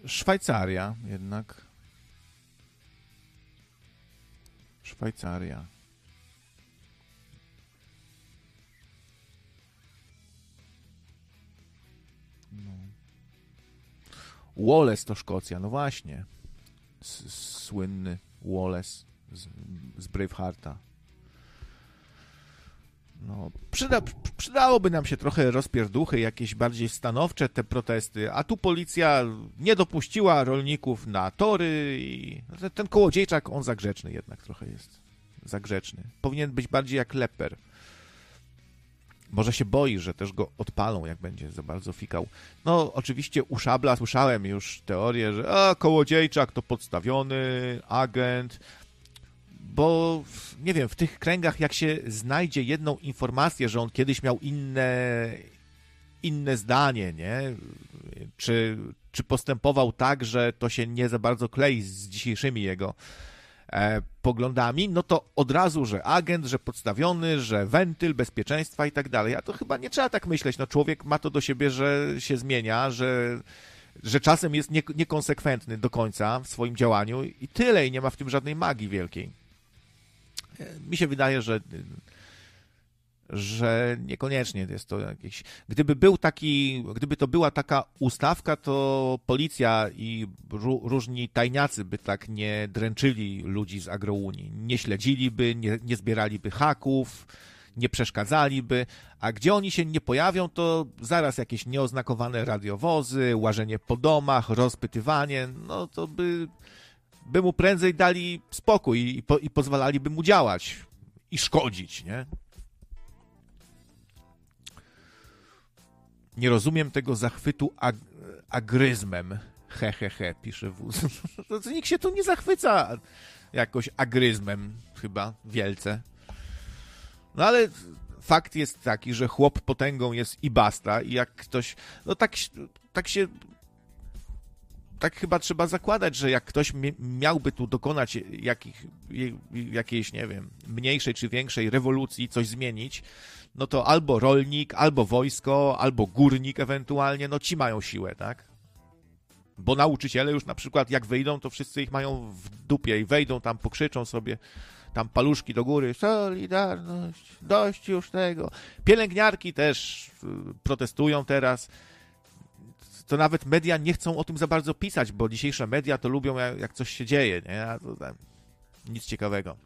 Szwajcaria jednak. Szwajcaria. No. Wallace to Szkocja, no właśnie. Słynny Wallace z Bravehearta. No, przydałoby nam się trochę rozpierduchy, jakieś bardziej stanowcze te protesty, a tu policja nie dopuściła rolników na tory i ten Kołodziejczak, on za grzeczny jednak trochę jest. Za grzeczny. Powinien być bardziej jak Lepper. Może się boi, że też go odpalą, jak będzie za bardzo fikał. No, oczywiście u Szabla słyszałem już teorię, że Kołodziejczak to podstawiony agent, bo nie wiem, w tych kręgach jak się znajdzie jedną informację, że on kiedyś miał inne zdanie, nie? Czy postępował tak, że to się nie za bardzo klei z dzisiejszymi jego poglądami, no to od razu, że agent, że podstawiony, że wentyl bezpieczeństwa i tak dalej. A to chyba nie trzeba tak myśleć. No człowiek ma to do siebie, że się zmienia, że czasem jest niekonsekwentny do końca w swoim działaniu i tyle, i nie ma w tym żadnej magii wielkiej. Mi się wydaje, że niekoniecznie jest to jakieś... Gdyby to była taka ustawka, to policja i różni tajniacy by tak nie dręczyli ludzi z agrounii. Nie śledziliby, nie zbieraliby haków, nie przeszkadzaliby, a gdzie oni się nie pojawią, to zaraz jakieś nieoznakowane radiowozy, łażenie po domach, rozpytywanie, no to by mu prędzej dali spokój i pozwalaliby mu działać i szkodzić, nie? Nie rozumiem tego zachwytu agryzmem. Pisze wóz. To nikt się tu nie zachwyca jakoś agryzmem chyba wielce. No ale fakt jest taki, że chłop potęgą jest i basta i jak ktoś... No tak chyba trzeba zakładać, że jak ktoś miałby tu dokonać jakiejś, nie wiem, mniejszej czy większej rewolucji, coś zmienić, no to albo rolnik, albo wojsko, albo górnik ewentualnie, no ci mają siłę, tak? Bo nauczyciele już na przykład jak wyjdą, to wszyscy ich mają w dupie i wejdą tam, pokrzyczą sobie tam paluszki do góry, Solidarność, dość już tego. Pielęgniarki też protestują teraz. To nawet media nie chcą o tym za bardzo pisać, bo dzisiejsze media to lubią jak coś się dzieje, nie? A to nic ciekawego.